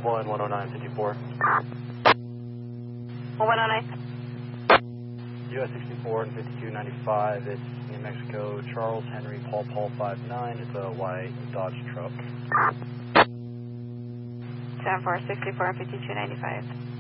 10954. 109. US 64 and 5295, it's New Mexico, Charles Henry Paul 59, it's a white Dodge truck. 74, 64 and 5295.